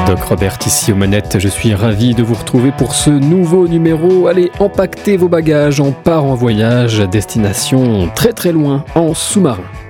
Doc Robert ici aux manettes, je suis ravi de vous retrouver pour ce nouveau numéro. Allez, empaquetez vos bagages, on part en voyage, destination très très loin, en sous-marin.